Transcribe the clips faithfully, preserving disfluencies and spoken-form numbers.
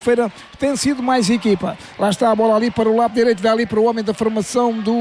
Feira tem sido mais equipa. Lá está a bola ali para o lado direito, vai ali para o homem da formação do...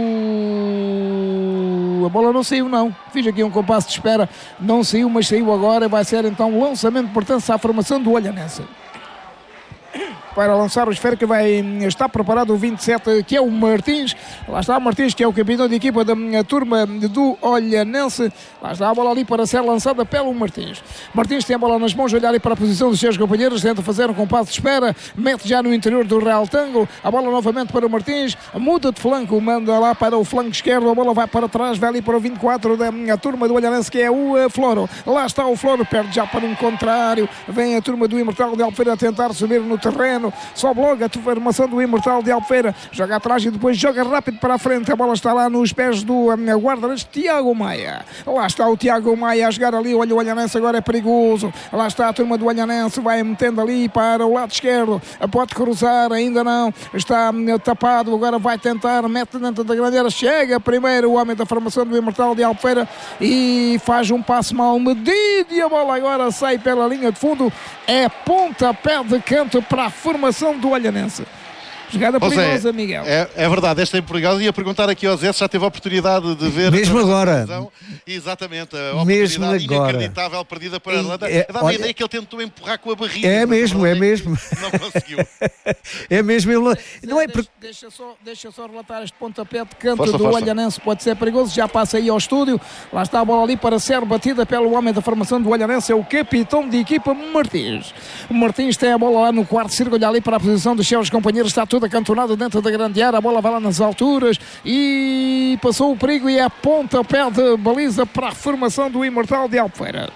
A bola não saiu não, fiz aqui um compasso de espera, não saiu, mas saiu agora, vai ser então o lançamento de importância à formação do Olhanense. Para lançar o esfera que vai estar preparado o vinte e sete, que é o Martins. Lá está o Martins, que é o capitão de equipa da minha turma do Olhanense. Lá está a bola ali para ser lançada pelo Martins. Martins tem a bola nas mãos, olhar ali para a posição dos seus companheiros, tenta fazer um compasso de espera, mete já no interior do Real Tango, a bola novamente para o Martins, muda de flanco, manda lá para o flanco esquerdo, a bola vai para trás, vai ali para o vinte e quatro da minha turma do Olhanense, que é o uh, Floro. Lá está o Floro, perde já para um contrário, vem a turma do Imortal de Albufeira a tentar subir no terreno. Sobe logo a formação do Imortal de Albufeira, joga atrás e depois joga rápido para a frente, a bola está lá nos pés do um, guarda-redes Tiago Maia. Lá está o Tiago Maia a jogar ali, olha o Olhanense agora é perigoso, lá está a turma do Olhanense, vai metendo ali para o lado esquerdo, pode cruzar, ainda não, está um, tapado, agora vai tentar, mete dentro da grandeira, chega primeiro o homem da formação do Imortal de Albufeira e faz um passo mal medido e a bola agora sai pela linha de fundo, é pontapé de canto para a formação do Olhanense. Jogada perigosa, é, Miguel. É, é verdade, esta é perigosa. Ia perguntar aqui ao Zé se já teve a oportunidade de ver. Mesmo agora. Exatamente, a mesmo oportunidade agora. Inacreditável perdida para a Irlanda. É, Dá-me olha, a ideia que ele tentou empurrar com a barriga. É mesmo, é mesmo. Não conseguiu. É mesmo. Ele, não é deixa, deixa, só, deixa só relatar este pontapé de canto força, do força. Olhanense. Pode ser perigoso. Já passa aí ao estúdio. Lá está a bola ali para ser batida pelo homem da formação do Olhanense. É o capitão de equipa, Martins. O Martins tem a bola lá no quarto círculo, ali para a posição dos seus companheiros. Está tudo acantonado dentro da grande área, a bola vai lá nas alturas e passou o perigo e é a pontapé de baliza para a formação do Imortal de Albufeira.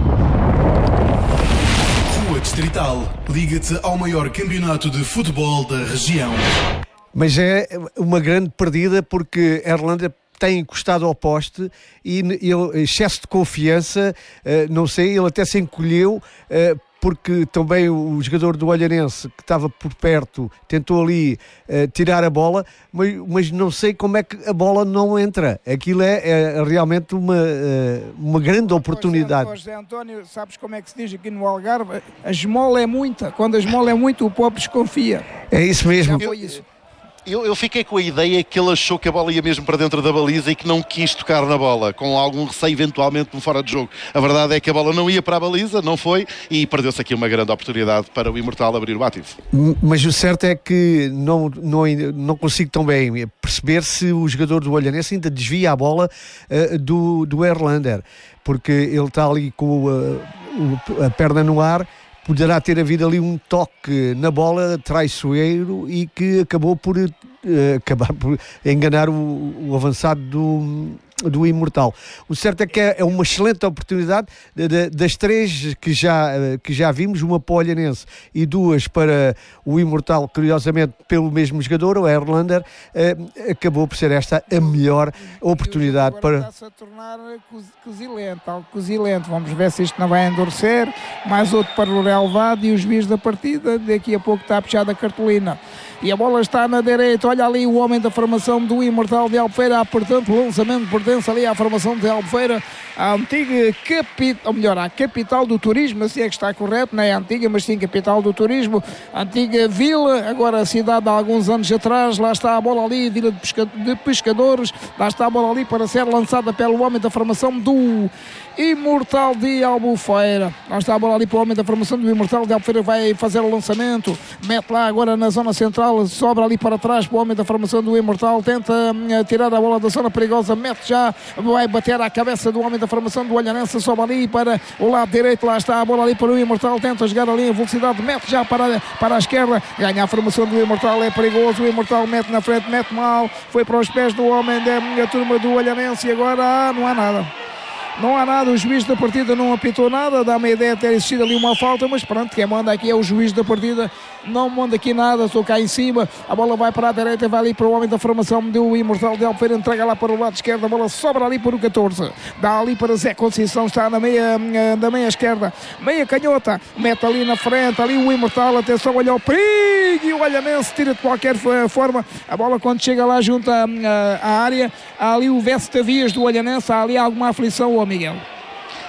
Rua Distrital, liga-te ao maior campeonato de futebol da região. Mas é uma grande perdida porque a Irlanda tem encostado ao poste e ele, excesso de confiança, não sei, ele até se encolheu, porque também o jogador do Olhanense que estava por perto tentou ali uh, tirar a bola, mas, mas não sei como é que a bola não entra. Aquilo é, é realmente uma, uh, uma grande oportunidade. José António, sabes como é que se diz aqui no Algarve? A esmola é muita. Quando a esmola é muito, o pobre desconfia. É isso mesmo. Já foi isso. Eu, eu fiquei com a ideia que ele achou que a bola ia mesmo para dentro da baliza e que não quis tocar na bola, com algum receio eventualmente de um fora de jogo. A verdade é que a bola não ia para a baliza, não foi, e perdeu-se aqui uma grande oportunidade para o Imortal abrir o ativo. Mas o certo é que não, não, não consigo tão bem perceber se o jogador do Olhanense ainda desvia a bola uh, do, do Erlander, porque ele está ali com uh, o, a perna no ar. Poderá ter havido ali um toque na bola traiçoeiro e que acabou por, uh, acabar por enganar o, o avançado do, do Imortal. O certo é que é uma excelente oportunidade de, de, das três que já, que já vimos, uma para o Olhanense e duas para o Imortal, curiosamente pelo mesmo jogador, o Erlander, uh, acabou por ser esta a melhor oportunidade para... Está-se a tornar cosilente, algo cosilente. Vamos ver se isto não vai endurecer. Mais outro para o relevado e os juiz da partida. Daqui a pouco está a puxar a cartolina. E a bola está na direita, olha ali o homem da formação do Imortal de Albufeira, portanto o lançamento pertence ali à formação de Albufeira, a antiga capital, ou melhor, a capital do turismo, assim é que está correto, não é a antiga, mas sim capital do turismo, antiga vila, agora a cidade há alguns anos atrás, lá está a bola ali, vila de, pesca, de pescadores, lá está a bola ali para ser lançada pelo homem da formação do Imortal de Albufeira, lá está a bola ali para o homem da formação do Imortal de Albufeira, vai fazer o lançamento, mete lá agora na zona central, sobra ali para trás para o homem da formação do Imortal, tenta uh, tirar a bola da zona perigosa, mete já, vai bater à cabeça do homem da formação do Olhanense, sobe ali para o lado direito, lá está a bola ali para o Imortal, tenta jogar ali em velocidade, mete já para, para a esquerda, ganha a formação do Imortal, é perigoso, o Imortal mete na frente, mete mal, foi para os pés do homem da minha turma do Olhanense e agora ah, não há nada. Não há nada, o juiz da partida não apitou nada, dá-me a ideia de ter existido ali uma falta, mas pronto, quem manda aqui é o juiz da partida, não manda aqui nada, estou cá em cima, a bola vai para a direita, vai ali para o homem da formação do Imortal de Albufeira, entrega lá para o lado esquerdo, a bola sobra ali para o catorze, dá ali para Zé Conceição, está na meia, na meia esquerda, meia canhota, mete ali na frente, ali o Imortal, atenção, olha o perigo, e o Olhanense tira de qualquer forma, a bola quando chega lá junto à, à área, há ali o Vestavias do Olhanense, há ali alguma aflição, ó Miguel.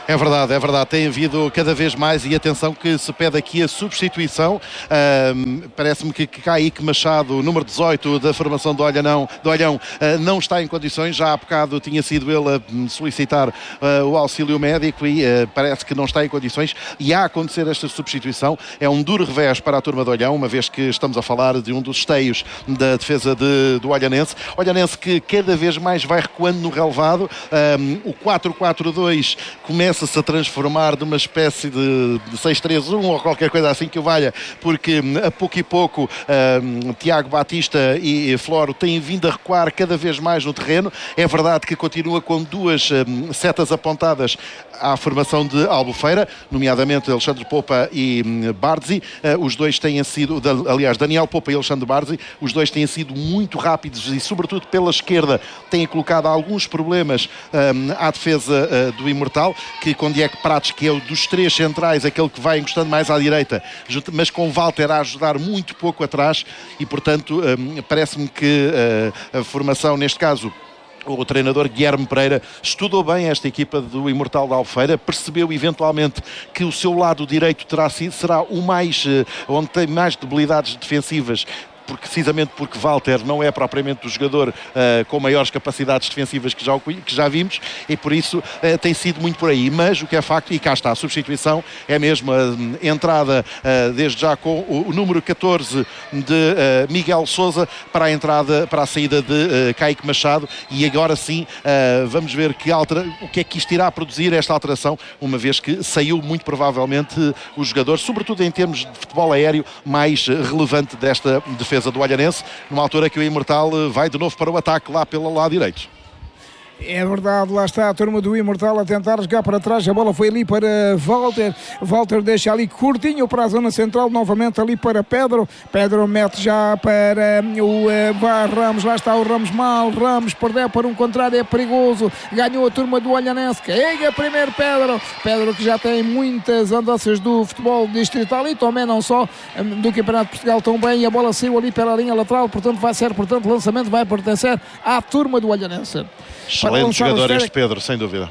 É verdade, é verdade, tem havido cada vez mais, e atenção que se pede aqui a substituição, uh, parece-me que, que Kaique Machado, o número dezoito da formação do Olhão, do Olhão uh, não está em condições, já há bocado tinha sido ele a solicitar uh, o auxílio médico e uh, parece que não está em condições, e a acontecer esta substituição é um duro revés para a turma do Olhão, uma vez que estamos a falar de um dos esteios da defesa de, do Olhanense, Olhanense que cada vez mais vai recuando no relevado, um, o quatro quatro dois começa se a transformar numa espécie de, de seis três um ou qualquer coisa assim que o valha, porque a pouco e pouco um, Tiago Batista e, e Floro têm vindo a recuar cada vez mais no terreno. É verdade que continua com duas um, setas apontadas à formação de Albufeira, nomeadamente Alexandre Popa e um, Barzi. Uh, os dois têm sido, de, aliás, Daniel Popa e Alexandre Barzi, os dois têm sido muito rápidos e, sobretudo pela esquerda, têm colocado alguns problemas um, à defesa uh, do Imortal, que com Diego Prates, que é o dos três centrais, aquele que vai encostando mais à direita, mas com Walter a ajudar muito pouco atrás, e portanto um, parece-me que uh, a formação, neste caso o treinador Guilherme Pereira, estudou bem esta equipa do Imortal da Albufeira, percebeu eventualmente que o seu lado direito terá sido, será o mais, uh, onde tem mais debilidades defensivas, precisamente porque Walter não é propriamente o jogador uh, com maiores capacidades defensivas que já, que já vimos, e por isso uh, tem sido muito por aí. Mas o que é facto, e cá está a substituição, é mesmo a um, entrada uh, desde já com o, o número catorze de uh, Miguel Sousa para a entrada, para a saída de uh, Kaique Machado, e agora sim uh, vamos ver que altera, o que é que isto irá produzir, esta alteração, uma vez que saiu muito provavelmente uh, o jogador, sobretudo em termos de futebol aéreo, mais uh, relevante desta defesa do Olhanense, numa altura que o Imortal vai de novo para o ataque lá pelo lado direito. É verdade, lá está a turma do Imortal a tentar jogar para trás, a bola foi ali para Walter, Walter deixa ali curtinho para a zona central, novamente ali para Pedro, Pedro mete já para o uh, Ramos, lá está o Ramos mal, Ramos perdeu para um contrário, é perigoso, ganhou a turma do Olhanense, carrega primeiro Pedro, Pedro que já tem muitas andanças do futebol distrital e também não só um, do Campeonato de Portugal tão bem, e a bola saiu ali pela linha lateral, portanto vai ser, portanto lançamento vai pertencer à turma do Olhanense. Excelente jogador este Pedro, sem dúvida.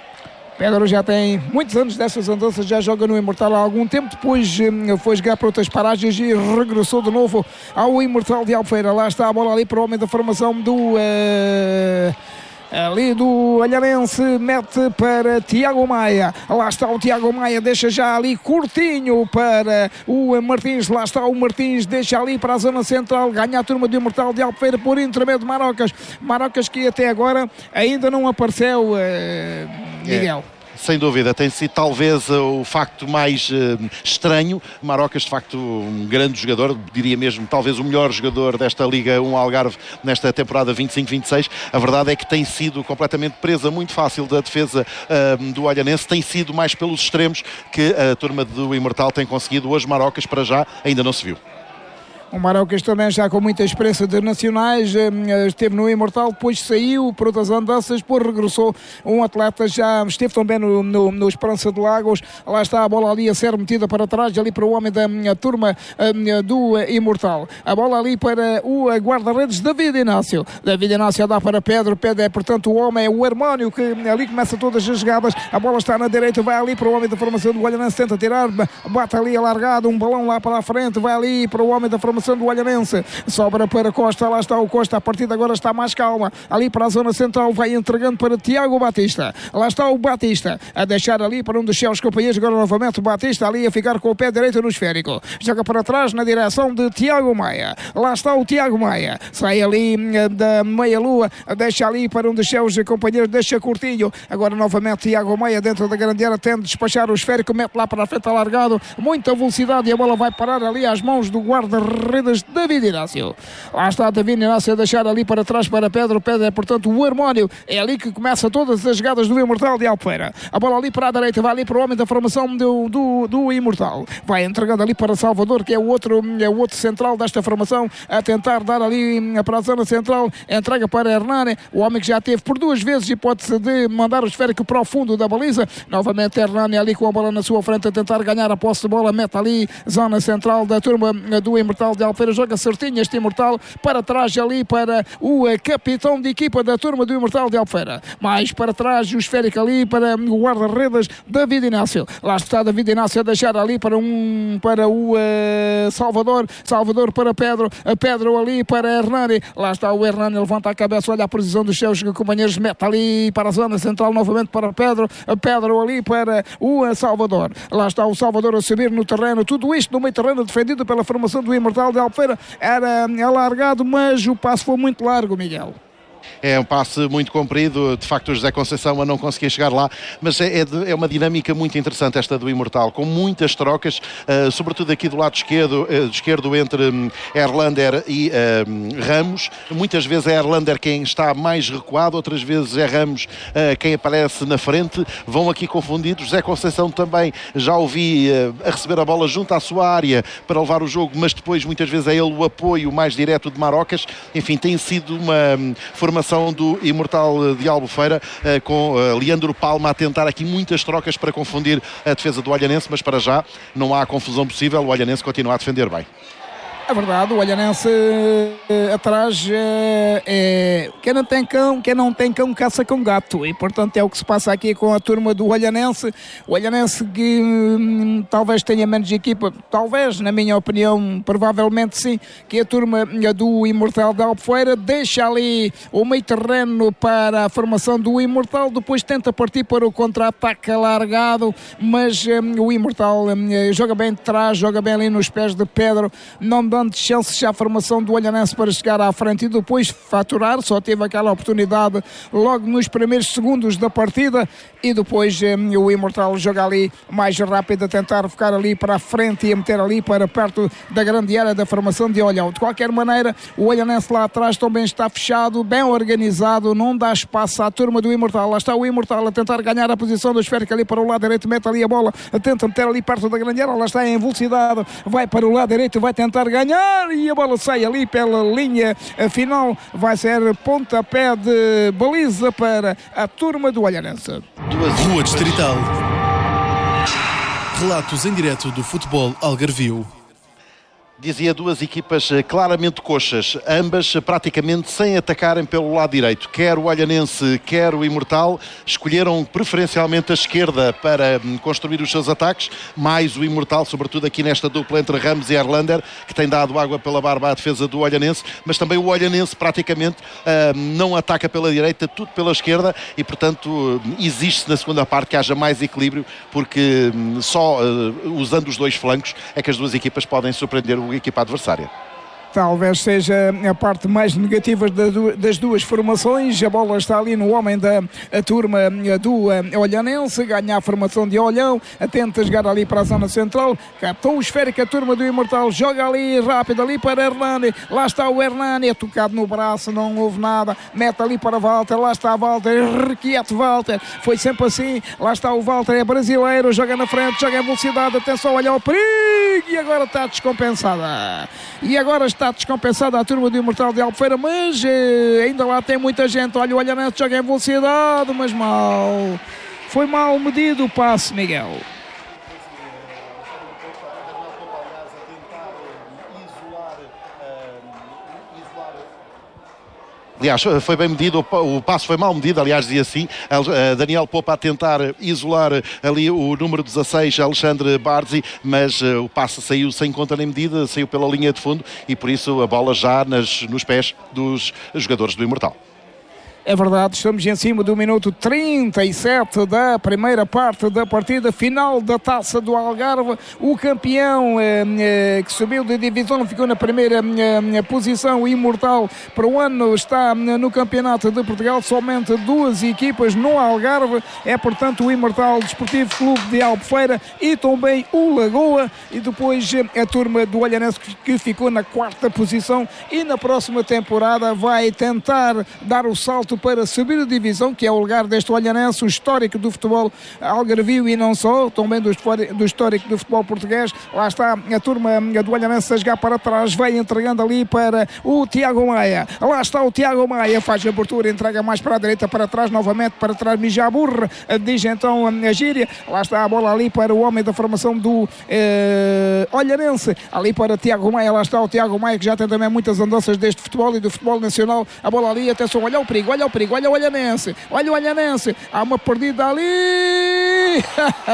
Pedro já tem muitos anos dessas andanças, já joga no Imortal há algum tempo, depois um, foi jogar para outras paragens e regressou de novo ao Imortal de Albufeira. Lá está a bola ali para o homem da formação do... Uh... ali do Olhanense, mete para Tiago Maia, lá está o Tiago Maia, deixa já ali curtinho para o Martins, lá está o Martins, deixa ali para a zona central, ganha a turma do Imortal de Albufeira por intermédio de Marocas, Marocas que até agora ainda não apareceu, uh, Miguel. É. Sem dúvida, tem sido talvez o facto mais uh, estranho. Marocas, de facto, um grande jogador, diria mesmo, talvez o melhor jogador desta Liga um Algarve nesta temporada vinte e cinco vinte e seis. A verdade é que tem sido completamente presa muito fácil da defesa uh, do Olhanense. Tem sido mais pelos extremos que a turma do Imortal tem conseguido. Hoje Marocas, para já, ainda não se viu. O Marocas também já com muita experiência de nacionais, esteve no Imortal, depois saiu por outras andanças, depois regressou um atleta, já esteve também no, no, no Esperança de Lagos, lá está a bola ali a ser metida para trás, ali para o homem da minha turma do Imortal. A bola ali para o guarda-redes David Inácio. David Inácio dá para Pedro, Pedro é portanto o homem, é o Hermónio que ali começa todas as jogadas, a bola está na direita, vai ali para o homem da formação do Olhanense, tenta tirar, bate ali alargado, um balão lá para a frente, vai ali para o homem da formação do Olhanense, sobra para Costa, lá está o Costa, a partida agora está mais calma, ali para a zona central, vai entregando para Tiago Batista, lá está o Batista, a deixar ali para um dos seus companheiros, agora novamente o Batista ali a ficar com o pé direito no esférico, joga para trás na direção de Tiago Maia, lá está o Tiago Maia, sai ali da meia-lua, deixa ali para um dos seus companheiros, deixa curtinho, agora novamente Tiago Maia dentro da grande área, tenta despachar o esférico, mete lá para a frente alargado, muita velocidade e a bola vai parar ali às mãos do guarda-redes David Inácio. Lá está David Inácio a deixar ali para trás para Pedro. Pedro é portanto o Hermónio. É ali que começa todas as jogadas do Imortal de Albufeira. A bola ali para a direita, vai ali para o homem da formação do, do, do Imortal. Vai entregando ali para Salvador, que é o outro, é o outro central desta formação, a tentar dar ali para a zona central. Entrega para Hernani, o homem que já teve por duas vezes hipótese de mandar o esférico para o fundo da baliza. Novamente Hernani ali com a bola na sua frente a tentar ganhar a posse de bola. Mete ali zona central da turma do Imortal de de Albufeira, joga certinho este Imortal, para trás ali para o uh, capitão de equipa da turma do Imortal de Albufeira, mais para trás o esférico ali para o guarda-redes David Inácio, lá está David Inácio a deixar ali para, um, para o uh, Salvador, Salvador para Pedro, a Pedro ali para Hernani, lá está o Hernani, levanta a cabeça, olha a posição dos seus companheiros, mete ali para a zona central novamente para Pedro, a Pedro ali para o uh, Salvador, lá está o Salvador a subir no terreno, tudo isto no meio terreno defendido pela formação do Imortal de Albufeira, era alargado, mas o passo foi muito largo, Miguel. É um passe muito comprido, de facto o José Conceição a não conseguia chegar lá, mas é, é, de, é uma dinâmica muito interessante esta do Imortal, com muitas trocas, uh, sobretudo aqui do lado esquerdo, uh, esquerdo entre um, Erlander e uh, Ramos. Muitas vezes é Erlander quem está mais recuado, outras vezes é Ramos uh, quem aparece na frente, vão aqui confundidos. José Conceição também já ouvi uh, a receber a bola junto à sua área para levar o jogo, mas depois muitas vezes é ele o apoio mais direto de Marocas. Enfim, tem sido uma um, formação do Imortal de Albufeira, com Leandro Palma a tentar aqui muitas trocas para confundir a defesa do Olhanense, mas para já não há confusão possível, o Olhanense continua a defender bem. É verdade, o Olhanense uh, atrás uh, é quem não tem cão, quem não tem cão caça com gato, e portanto é o que se passa aqui com a turma do Olhanense. O Olhanense que hum, talvez tenha menos equipa, talvez, na minha opinião, provavelmente sim, que a turma do Imortal de Albufeira deixa ali o meio terreno para a formação do Imortal, depois tenta partir para o contra-ataque alargado, mas hum, o Imortal hum, joga bem de trás, joga bem ali nos pés de Pedro, não dando chances à formação do Olhanense para chegar à frente e depois faturar, só teve aquela oportunidade logo nos primeiros segundos da partida, e depois um, o Imortal joga ali mais rápido a tentar ficar ali para a frente e a meter ali para perto da grande área da formação de Olhão. De qualquer maneira, o Olhanense lá atrás também está fechado, bem organizado, não dá espaço à turma do Imortal. Lá está o Imortal a tentar ganhar a posição do esférico ali para o lado direito, mete ali a bola, tenta meter ali perto da grande área, lá está em velocidade, vai para o lado direito, vai tentar ganhar e a bola sai ali pela linha final, vai ser pontapé de baliza para a turma do Olhanense. Rua Distrital. Relatos em direto do futebol algarvio. Dizia duas equipas claramente coxas, ambas praticamente sem atacarem pelo lado direito. Quer o Olhanense, quer o Imortal, escolheram preferencialmente a esquerda para construir os seus ataques, mais o Imortal, sobretudo aqui nesta dupla entre Ramos e Erlander, que tem dado água pela barba à defesa do Olhanense, mas também o Olhanense praticamente uh, não ataca pela direita, tudo pela esquerda, e portanto existe na segunda parte que haja mais equilíbrio, porque um, só uh, usando os dois flancos é que as duas equipas podem surpreender o a equipa adversária. Talvez seja a parte mais negativa das duas formações. A bola está ali no homem da turma do Olhanense, ganha a formação de Olhão, tenta jogar ali para a zona central, captou o esférico, a turma do Imortal joga ali rápido ali para Hernani, lá está o Hernani, é tocado no braço, não houve nada, mete ali para Walter, lá está Walter, requieto Walter, foi sempre assim, lá está o Walter, é brasileiro, joga na frente, joga em velocidade, atenção, olha o perigo, e agora está descompensada, e agora está Está descompensada a turma do Imortal de Albufeira, mas eh, ainda lá tem muita gente. Olha, o Olhanense joga em velocidade, mas mal. Foi mal medido o passe, Miguel. Aliás, foi bem medido, o passo foi mal medido, aliás, dizia assim, Daniel Popa a tentar isolar ali o número dezasseis, Alexandre Barzi, mas o passo saiu sem conta nem medida, saiu pela linha de fundo e por isso a bola já nas, nos pés dos jogadores do Imortal. É verdade, estamos em cima do minuto trinta e sete da primeira parte da partida, final da Taça do Algarve. O campeão eh, eh, que subiu de divisão ficou na primeira eh, posição. O Imortal para o ano está no Campeonato de Portugal, somente duas equipas no Algarve. É portanto o Imortal Desportivo Clube de Albufeira e também o Lagoa, e depois eh, a turma do Olhanense que ficou na quarta posição e na próxima temporada vai tentar dar o salto campeonato para subir a divisão, que é o lugar deste Olhanense, o histórico do futebol algarvio e não só, também do, do histórico do futebol português. Lá está a turma do Olhanense a jogar para trás, vai entregando ali para o Tiago Maia. Lá está o Tiago Maia, faz a abertura, entrega mais para a direita, para trás, novamente para trás, Mijaburra, diz então a gíria. Lá está a bola ali para o homem da formação do eh, Olhanense, ali para Tiago Maia. Lá está o Tiago Maia, que já tem também muitas andanças deste futebol e do futebol nacional. A bola ali, atenção, olha o perigo, olha o perigo, olha o Olhanense, olha o Olhanense, há uma perdida ali.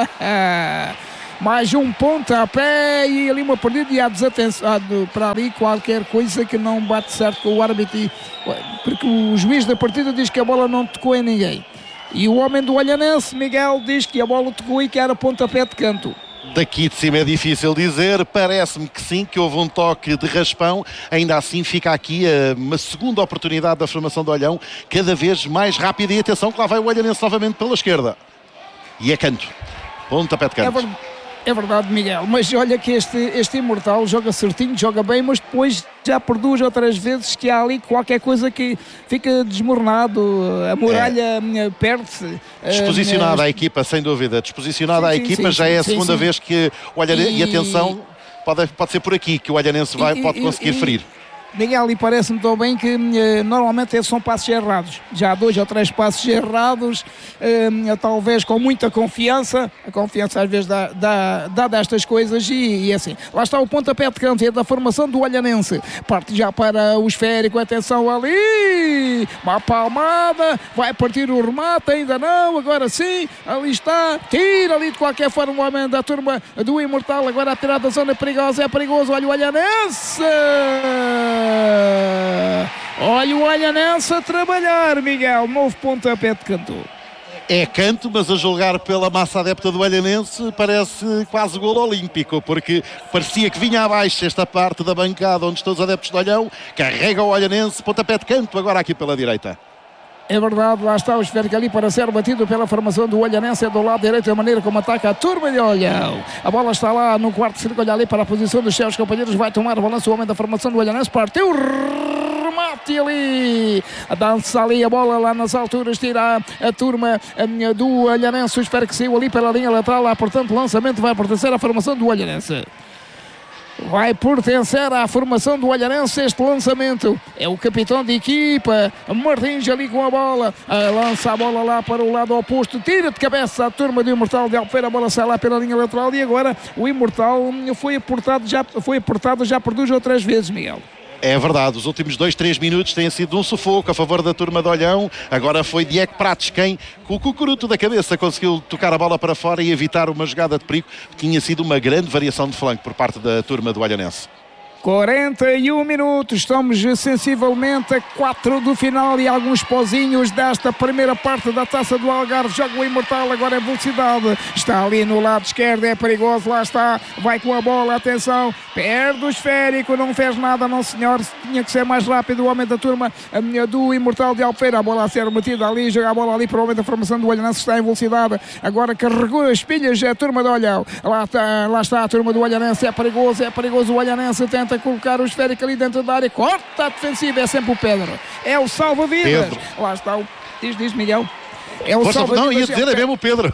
Mais um pontapé e ali uma perdida, e há desatenção para ali qualquer coisa que não bate certo com o árbitro, porque o juiz da partida diz que a bola não tocou em ninguém, e o homem do Olhanense, Miguel, diz que a bola tocou e que era pontapé de canto. Daqui de cima é difícil dizer, parece-me que sim, que houve um toque de raspão. Ainda assim fica aqui uma segunda oportunidade da formação do Olhão, cada vez mais rápida, e atenção que lá vai o Olhanense novamente pela esquerda, e é canto, pontapé de canto. É ver... É verdade, Miguel, mas olha que este, este imortal joga certinho, joga bem, mas depois já produz outras vezes que há ali qualquer coisa que fica desmoronado, a muralha é. perde-se. Desposicionada uh, a equipa, sem dúvida, desposicionada sim, a equipa, sim, já sim, é a sim, segunda sim. vez que o Olhanense, e... e atenção, pode, pode ser por aqui que o Olhanense vai, e, pode conseguir e, ferir. Miguel, e parece-me tão bem que eh, normalmente esses são passos errados. Já há dois ou três passos errados, eh, talvez com muita confiança. A confiança às vezes dá, dá, dá destas coisas e, e assim. Lá está o pontapé de canto, é da formação do Olhanense. Parte já para o esférico, atenção ali. Uma palmada, vai partir o remate, ainda não, agora sim. Ali está, tira ali de qualquer forma o homem da turma do Imortal. Agora a tirar da zona perigosa, é perigoso, olha o Olhanense. Olha o Olhanense a trabalhar, Miguel, novo pontapé de canto. É canto, mas a julgar pela massa adepta do Olhanense parece quase gol olímpico, porque parecia que vinha abaixo esta parte da bancada onde estão os adeptos do Olhão. Carrega o Olhanense, pontapé de canto, agora aqui pela direita. É verdade, lá está o esférico ali para ser batido pela formação do Olhanense, é do lado direito, a maneira como ataca a turma de Olhão. A bola está lá no quarto círculo, olha ali para a posição dos seus companheiros, vai tomar o balanço o homem da formação do Olhanense, partiu, remate ali, a dança ali, a bola lá nas alturas, tira a turma do Olhanense, o esférico saiu ali pela linha lateral, lá, portanto, lançamento vai pertencer à formação do Olhanense. Vai pertencer à formação do Olhanense este lançamento. É o capitão de equipa, Martins, ali com a bola. Lança a bola lá para o lado oposto. Tira de cabeça a turma do Imortal de Albufeira. A bola sai lá pela linha lateral. E agora o Imortal foi aportado já, foi aportado já por duas ou três vezes, Miguel. É verdade, os últimos dois, três minutos têm sido um sufoco a favor da turma de Olhão. Agora foi Diego Prates quem, com o cucuruto da cabeça, conseguiu tocar a bola para fora e evitar uma jogada de perigo. Tinha sido uma grande variação de flanco por parte da turma do Olhanense. quarenta e um minutos, estamos sensivelmente a quatro do final e alguns pozinhos desta primeira parte da Taça do Algarve. Joga o Imortal agora em velocidade, está ali no lado esquerdo, é perigoso, lá está, vai com a bola, atenção, perde o esférico, não fez nada, não senhor, tinha que ser mais rápido o homem da turma do Imortal de Albufeira. A bola a ser metida ali, joga a bola ali para o homem da formação do Olhanense, está em velocidade, agora carregou as pilhas a turma do Olhão, lá está, lá está a turma do Olhanense, é perigoso, é perigoso o Olhanense, tenta a colocar o esférico ali dentro da área, corta a defensiva, é sempre o Pedro, é o salva-vidas. Lá está o, diz, diz Miguel, é o salva-vidas. Não, ia dizer, é mesmo o Pedro.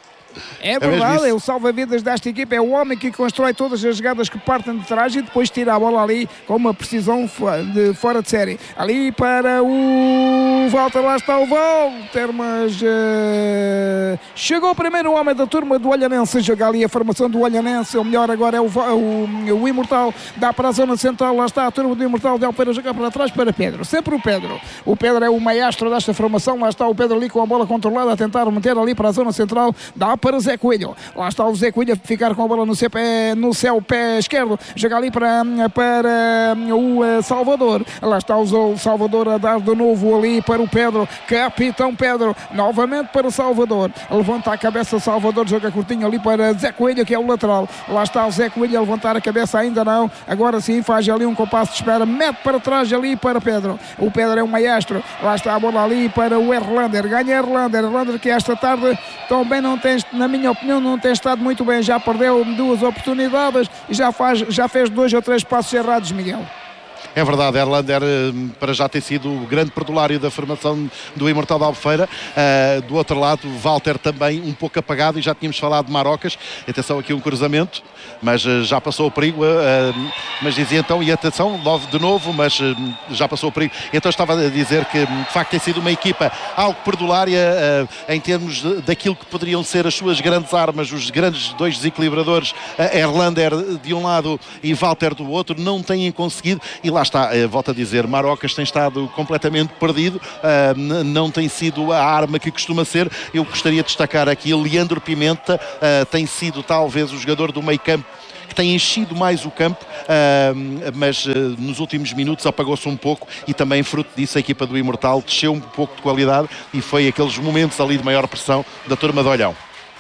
É verdade, é o salva-vidas desta equipa, é o homem que constrói todas as jogadas que partem de trás e depois tira a bola ali com uma precisão de fora de série. Ali para o Walter, lá está o Walter, mas uh... chegou primeiro o homem da turma do Olhanense, joga ali a formação do Olhanense, o melhor agora é o, o, o Imortal, dá para a zona central, lá está a turma do Imortal de Albufeira, jogar para trás para Pedro, sempre o Pedro. O Pedro é o maestro desta formação, lá está o Pedro ali com a bola controlada a tentar meter ali para a zona central, dá para Zé Coelho, lá está o Zé Coelho a ficar com a bola no seu pé, no seu pé esquerdo, joga ali para, para o Salvador, lá está o Salvador a dar de novo ali para o Pedro, capitão Pedro, novamente para o Salvador, levanta a cabeça Salvador, joga curtinho ali para Zé Coelho, que é o lateral, lá está o Zé Coelho a levantar a cabeça, ainda não, agora sim faz ali um compasso de espera, mete para trás ali para Pedro, o Pedro é um maestro, lá está a bola ali para o Erlander, ganha Erlander, Erlander que esta tarde também não tem, na minha opinião, não tem estado muito bem, já perdeu duas oportunidades e já, faz, já fez dois ou três passos errados, Miguel. É verdade, Erlander para já tem sido o grande perdulário da formação do Imortal da Albufeira. Uh, do outro lado, Walter também um pouco apagado, e já tínhamos falado de Marocas. Atenção, aqui um cruzamento, mas uh, já passou o perigo. Uh, mas dizia então, e atenção, de novo, mas uh, já passou o perigo. Então estava a dizer que de facto tem sido uma equipa algo perdulária uh, em termos de, daquilo que poderiam ser as suas grandes armas, os grandes dois desequilibradores, uh, Erlander de um lado e Walter do outro, não têm conseguido. E lá está, uh, volto a dizer, Marocas tem estado completamente perdido, uh, não tem sido a arma que costuma ser. Eu gostaria de destacar aqui Leandro Pimenta, uh, tem sido talvez o jogador do meio campo que tem enchido mais o campo, uh, mas uh, nos últimos minutos apagou-se um pouco, e também fruto disso a equipa do Imortal desceu um pouco de qualidade, e foi aqueles momentos ali de maior pressão da turma de Olhão.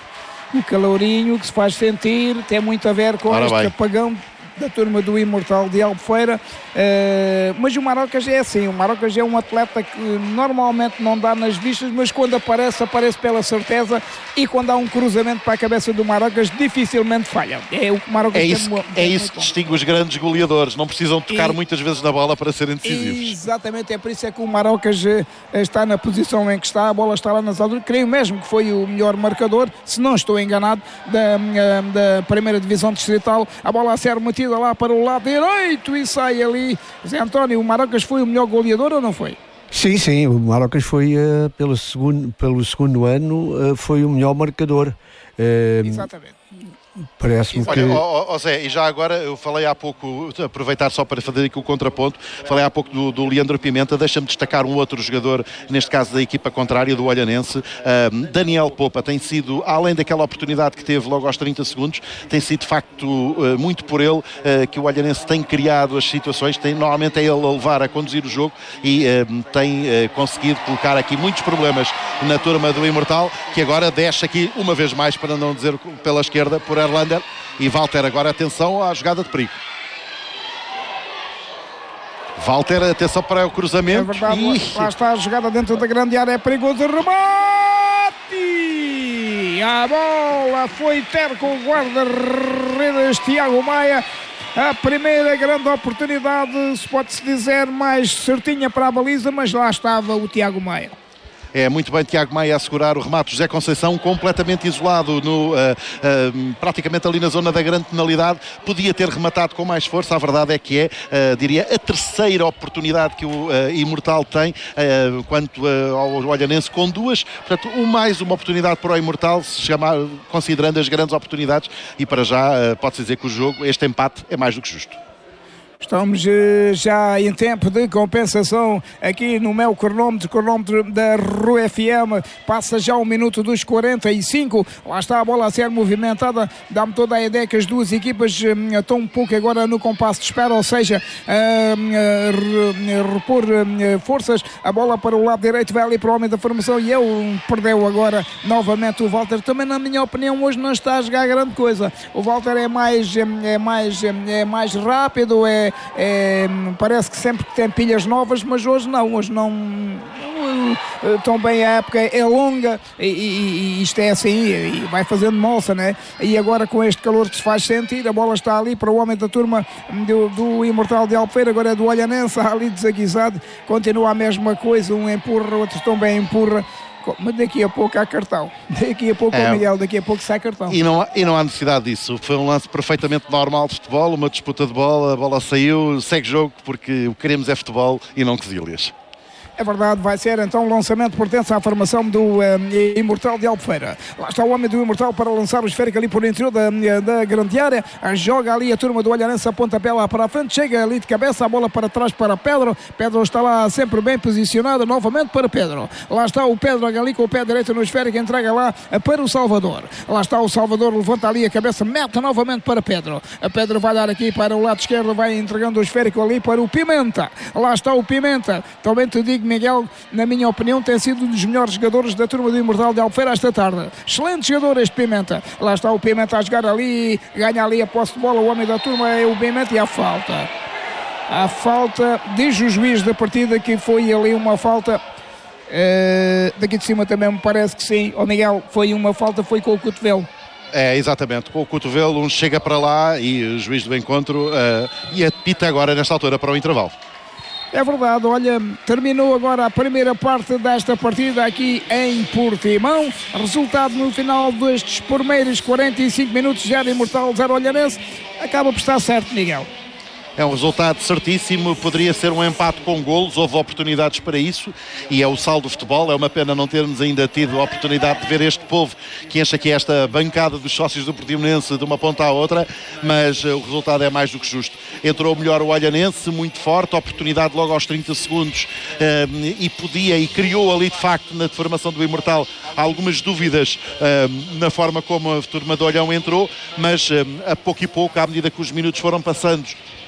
O calorinho que se faz sentir tem muito a ver com Ora este bem. apagão da turma do Imortal de Albufeira, uh, mas o Marocas é assim, o Marocas é um atleta que normalmente não dá nas vistas, mas quando aparece, aparece pela certeza, e quando há um cruzamento para a cabeça do Marocas, dificilmente falha. É o que o Marocas É isso, tem, é isso que distingue os grandes goleadores, não precisam tocar E- muitas vezes na bola para serem decisivos. Exatamente, é por isso é que o Marocas eh, está na posição em que está, a bola está lá nas alturas. Creio mesmo que foi o melhor marcador, se não estou enganado, da, eh, da primeira divisão distrital. A bola a ser metida lá para o lado direito e sai ali. Zé António, o Marocas foi o melhor goleador ou não foi? Sim, sim, o Marocas foi, uh, pelo, segundo, pelo segundo ano, uh, foi o melhor marcador. Uh, Exatamente. Parece-me que... Olha, ó, ó, ó Zé, e já agora eu falei há pouco, aproveitar só para fazer aqui o contraponto, falei há pouco do, do Leandro Pimenta, deixa-me destacar um outro jogador, neste caso da equipa contrária, do Olhanense, uh, Daniel Popa, tem sido, além daquela oportunidade que teve logo aos trinta segundos, tem sido de facto uh, muito por ele uh, que o Olhanense tem criado as situações, tem, normalmente é ele a levar a conduzir o jogo, e uh, tem uh, conseguido colocar aqui muitos problemas na turma do Imortal, que agora desce aqui uma vez mais, para não dizer pela esquerda, por Erlander, e Walter agora, atenção à jogada de perigo. Walter, atenção para o cruzamento. É verdade, e... lá está a jogada dentro da grande área, é perigoso, remate! A bola foi ter com o guarda-redes Tiago Maia. A primeira grande oportunidade, se pode-se dizer, mais certinha para a baliza, mas lá estava o Tiago Maia. É muito bem Tiago Maia a segurar o remate. José Conceição completamente isolado, no, uh, uh, praticamente ali na zona da grande penalidade. Podia ter rematado com mais força. A verdade é que é, uh, diria, a terceira oportunidade que o uh, Imortal tem, uh, quanto uh, ao Olhanense, com duas. Portanto, um mais uma oportunidade para o Imortal, se chamar, considerando as grandes oportunidades. E para já, uh, pode-se dizer que o jogo, este empate, é mais do que justo. Estamos eh, já em tempo de compensação aqui no meu cronómetro, cronómetro da Rua F M. Passa já um minuto dos quarenta e cinco. Lá está a bola a ser movimentada. Dá-me toda a ideia que as duas equipas eh, estão um pouco agora no compasso de espera, ou seja, eh, eh, repor eh, forças. A bola para o lado direito vai ali para o homem da formação, e ele perdeu agora novamente o Walter. Também, na minha opinião, hoje não está a jogar grande coisa. O Walter é mais, é mais, é mais rápido, é É, parece que sempre tem pilhas novas, mas hoje não, hoje não, tão bem, a época é longa, e, e, e isto é assim, e vai fazendo moça, né? E agora com este calor que se faz sentir, a bola está ali para o homem da turma do, do Imortal de Albufeira, agora é do Olhanense, ali desaguisado, continua a mesma coisa, um empurra, outro também empurra. Mas daqui a pouco há cartão. Daqui a pouco, é. o Miguel, daqui a pouco sai cartão. E não, há, e não há necessidade disso. Foi um lance perfeitamente normal de futebol, uma disputa de bola, a bola saiu, segue jogo, porque o que queremos é futebol e não quesílias. É verdade, vai ser então o lançamento, pertence à formação do um, Imortal de Albufeira. Lá está o homem do Imortal para lançar o esférico ali por interior da, da grande área. Joga ali a turma do Olhanense, a pontapé lá para a frente, chega ali de cabeça, a bola para trás para Pedro. Pedro está lá sempre bem posicionado, novamente para Pedro. Lá está o Pedro ali com o pé direito no esférico, entrega lá para o Salvador. Lá está o Salvador, levanta ali a cabeça, mete novamente para Pedro. A Pedro vai dar aqui para o lado esquerdo, vai entregando o esférico ali para o Pimenta. Lá está o Pimenta. Também te digo, Miguel, na minha opinião, tem sido um dos melhores jogadores da turma do Imortal de Albufeira esta tarde. Excelente jogador este Pimenta. Lá está o Pimenta a jogar ali, ganha ali a posse de bola, o homem da turma é o Pimenta, e a falta. A falta, diz o juiz da partida que foi ali uma falta. Uh, daqui de cima também me parece que sim. O Miguel, foi uma falta, foi com o cotovelo. É, exatamente, com o cotovelo um chega para lá e o juiz do encontro uh, e apita agora nesta altura para o intervalo. É verdade, olha, terminou agora a primeira parte desta partida aqui em Portimão. Resultado no final destes primeiros quarenta e cinco minutos, zero Imortal, zero Olhanense. Acaba por estar certo, Miguel. É um resultado certíssimo, poderia ser um empate com golos, houve oportunidades para isso e é o sal do futebol. É uma pena não termos ainda tido a oportunidade de ver este povo que enche aqui esta bancada dos sócios do Portimonense de uma ponta à outra, mas uh, o resultado é mais do que justo. Entrou melhor o Olhanense, muito forte, oportunidade logo aos trinta segundos uh, e podia e criou ali de facto na formação do Imortal algumas dúvidas uh, na forma como a turma do Olhão entrou, mas uh, a pouco e pouco, à medida que os minutos foram passando,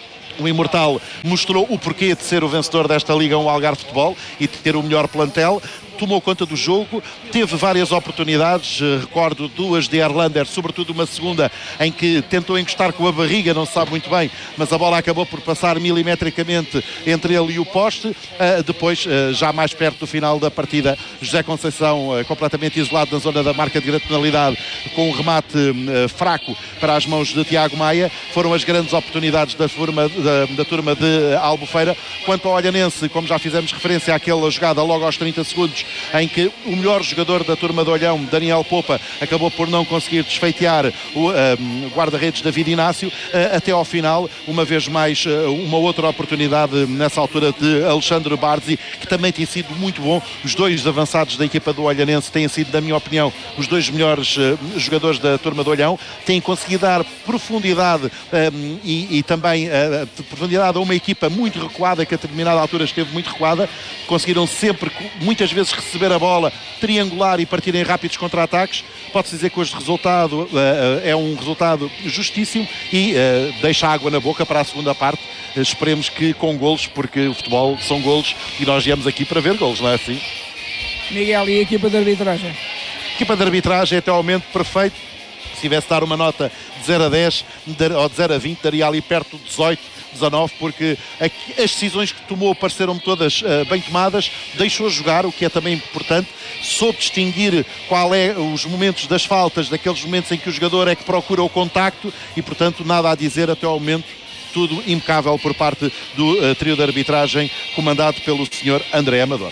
o Imortal mostrou o porquê de ser o vencedor desta Liga um Algarve Futebol e de ter o melhor plantel. Tomou conta do jogo, teve várias oportunidades, recordo duas de Erlander, sobretudo uma segunda em que tentou encostar com a barriga, não se sabe muito bem, mas a bola acabou por passar milimetricamente entre ele e o poste. Uh, depois, uh, já mais perto do final da partida, José Conceição uh, completamente isolado na zona da marca de grande penalidade, com um remate uh, fraco para as mãos de Tiago Maia. Foram as grandes oportunidades da turma, da, da turma de Albufeira. Quanto ao Olhanense, como já fizemos referência àquela jogada logo aos trinta segundos, em que o melhor jogador da turma do Olhão, Daniel Popa, acabou por não conseguir desfeitear o uh, guarda-redes David Inácio, uh, até ao final, uma vez mais, uh, uma outra oportunidade nessa altura de Alexandre Barzi, que também tem sido muito bom. Os dois avançados da equipa do Olhanense têm sido, na minha opinião, os dois melhores uh, jogadores da turma do Olhão, têm conseguido dar profundidade um, e, e também uh, profundidade a uma equipa muito recuada, que a determinada altura esteve muito recuada. Conseguiram sempre, muitas vezes, receber a bola, triangular e partir em rápidos contra-ataques. Pode-se dizer que este resultado uh, é um resultado justíssimo e uh, deixa água na boca para a segunda parte. Uh, esperemos que com golos, porque o futebol são golos e nós viemos aqui para ver golos, não é assim? Miguel, e a equipa de arbitragem? A equipa de arbitragem é até ao momento perfeito. Se tivesse de dar uma nota de zero a dez ou de zero a vinte, daria ali perto de dezoito, dezanove, porque as decisões que tomou pareceram-me todas uh, bem tomadas, deixou jogar, o que é também importante, soube distinguir qual é os momentos das faltas, daqueles momentos em que o jogador é que procura o contacto e, portanto, nada a dizer até ao momento. Tudo impecável por parte do uh, trio de arbitragem comandado pelo senhor André Amador.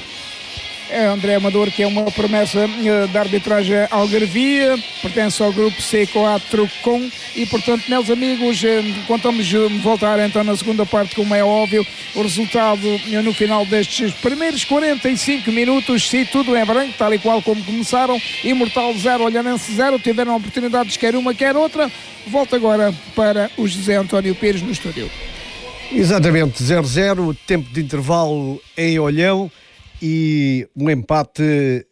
É André Amador, que é uma promessa uh, da arbitragem algarvia, pertence ao grupo C quatro com e, portanto, meus amigos, uh, contamos uh, voltar então na segunda parte, como é óbvio, o resultado uh, no final destes primeiros quarenta e cinco minutos, se tudo é branco, tal e qual como começaram. Imortal zero, Olhanense zero, tiveram oportunidades quer uma quer outra. Volta agora para o José António Pires no estúdio. Exatamente, zero zero, tempo de intervalo em Olhão. E um empate,